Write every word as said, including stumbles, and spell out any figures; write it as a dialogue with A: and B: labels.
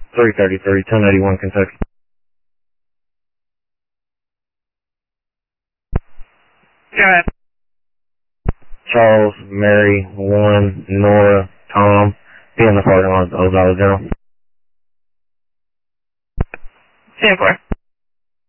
A: three thirty-three, ten eighty-one Kentucky.
B: Go ahead.
A: Charles, Mary, Warren, Nora, Tom, be in the parking lot of Ozala General.
B: ten four.